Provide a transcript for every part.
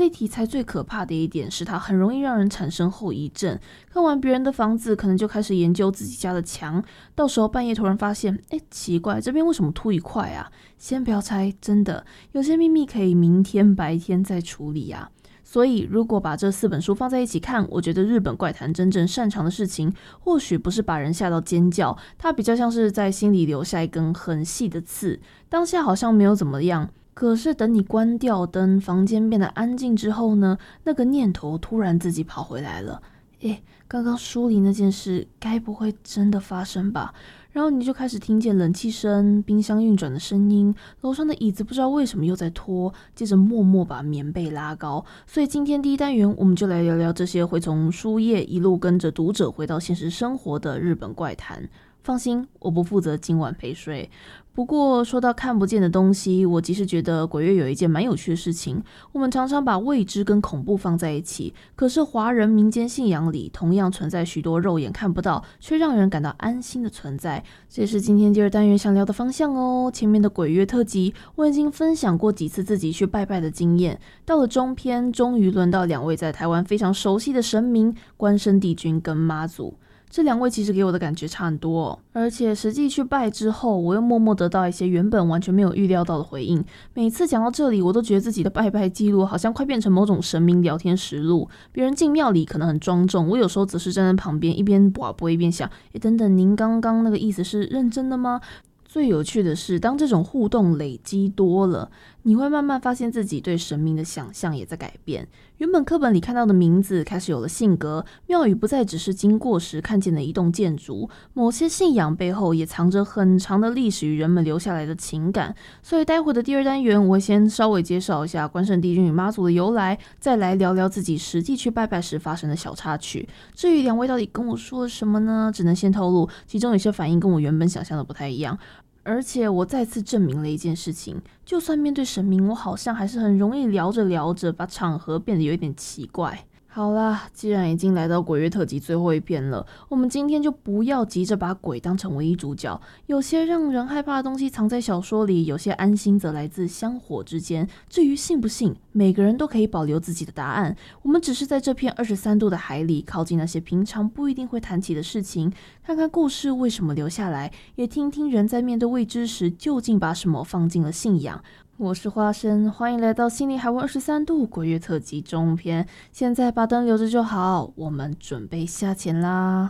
类题材最可怕的一点是它很容易让人产生后遗症，看完别人的房子可能就开始研究自己家的墙，到时候半夜突然发现奇怪，这边为什么凸一块啊？先不要猜，真的有些秘密可以明天白天再处理啊。所以如果把这4本书放在一起看，我觉得日本怪谈真正擅长的事情或许不是把人吓到尖叫，它比较像是在心里留下一根很细的刺，当下好像没有怎么样，可是等你关掉灯，房间变得安静之后呢，那个念头突然自己跑回来了，刚刚书里那件事该不会真的发生吧？然后你就开始听见冷气声、冰箱运转的声音，楼上的椅子不知道为什么又在拖，接着默默把棉被拉高。所以今天第一单元我们就来聊聊这些会从书页一路跟着读者回到现实生活的日本怪谈。放心，我不负责今晚陪睡。不过说到看不见的东西，我其实觉得鬼月有一件蛮有趣的事情，我们常常把未知跟恐怖放在一起，可是华人民间信仰里同样存在许多肉眼看不到却让人感到安心的存在，这也是今天第2单元想聊的方向哦。前面的鬼月特辑我已经分享过几次自己去拜拜的经验，到了中篇终于轮到2位在台湾非常熟悉的神明关圣帝君跟妈祖，这2位其实给我的感觉差很多哦，而且实际去拜之后，我又默默得到一些原本完全没有预料到的回应。每次讲到这里，我都觉得自己的拜拜记录好像快变成某种神明聊天实录。别人进庙里可能很庄重，我有时候则是站在旁边一边拔杯一边想，等等，您刚刚那个意思是认真的吗？最有趣的是，当这种互动累积多了，你会慢慢发现自己对神明的想象也在改变。原本课本里看到的名字开始有了性格，庙宇不再只是经过时看见的一栋建筑，某些信仰背后也藏着很长的历史与人们留下来的情感。所以待会的第2单元，我会先稍微介绍一下关圣帝君与妈祖的由来，再来聊聊自己实际去拜拜时发生的小插曲。至于2位到底跟我说了什么呢？只能先透露，其中有些反应跟我原本想象的不太一样。而且我再次证明了一件事情，就算面对神明，我好像还是很容易聊着聊着把场合变得有点奇怪。好啦，既然已经来到鬼月特辑最后一篇了，我们今天就不要急着把鬼当成唯一主角。有些让人害怕的东西藏在小说里，有些安心则来自香火之间。至于信不信，每个人都可以保留自己的答案。我们只是在这片23度的海里，靠近那些平常不一定会谈起的事情，看看故事为什么留下来，也听听人在面对未知时究竟把什么放进了信仰。我是花生，欢迎来到心理海温23度鬼月特辑中篇。现在把灯留着就好，我们准备下潜啦。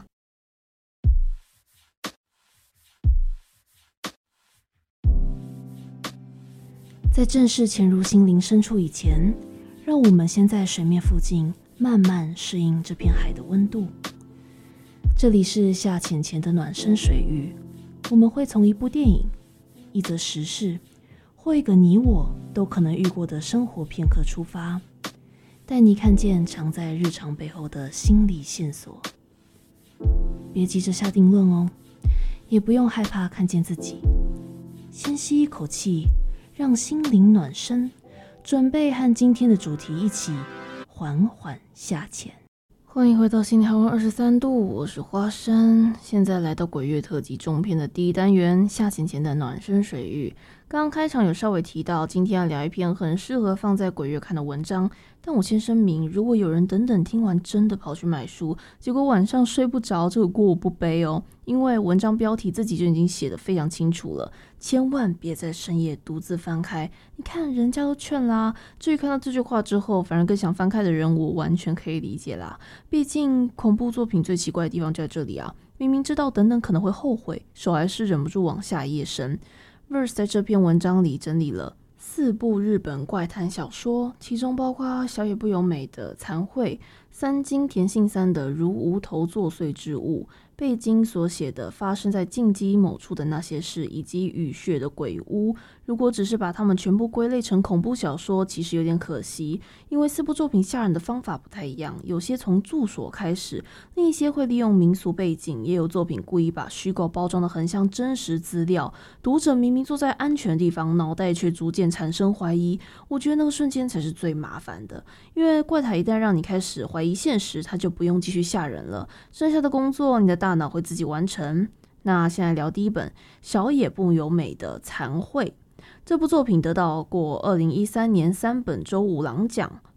在正式潜入心灵深处以前，让我们先在水面附近慢慢适应这片海的温度。这里是下潜前的暖身水域，我们会从一部电影、一则时事或一个你我都可能遇过的生活片刻出发，带你看见藏在日常背后的心理线索。别急着下定论哦，也不用害怕看见自己。先吸一口气，让心灵暖身，准备和今天的主题一起缓缓下潜。欢迎回到心理海温23度，我是花生。现在来到鬼月特辑中篇的第1单元，下潜前的暖身水域。刚刚开场有稍微提到，今天要聊一篇很适合放在鬼月看的文章，但我先声明，如果有人等等听完真的跑去买书，结果晚上睡不着，这个锅我不背哦，因为文章标题自己就已经写得非常清楚了，千万别在深夜独自翻开。你看人家都劝啦，至于看到这句话之后反而更想翻开的人，我完全可以理解啦。毕竟恐怖作品最奇怪的地方就在这里啊，明明知道等等可能会后悔，手还是忍不住往下一页伸。Verse 在这篇文章里整理了4部日本怪谈小说，其中包括小野不由美的《残秽》，三津田信三的《如无头作祟之物》，贝金所写的发生在进击某处的那些事，以及雨穴的鬼屋。如果只是把它们全部归类成恐怖小说，其实有点可惜，因为4部作品吓人的方法不太一样，有些从住所开始，另一些会利用民俗背景，也有作品故意把虚构包装得很像真实资料，读者明明坐在安全的地方，脑袋却逐渐产生怀疑。我觉得那个瞬间才是最麻烦的，因为怪谈一旦让你开始怀疑现实，它就不用继续吓人了，剩下的工作你的大脑会自己完成。那现在聊第1本小野不由美的《残秽》。这部作品得到过2013年3本周五郎奖，